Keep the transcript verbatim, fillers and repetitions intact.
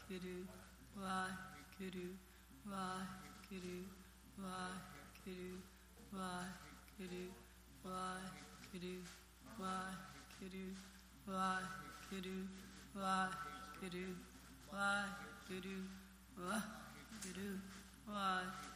Waheguru, Waheguru, Waheguru, Waheguru, Waheguru, Waheguru, Waheguru, Waheguru, Waheguru, Waheguru, Waheguru, Waheguru, Waheguru,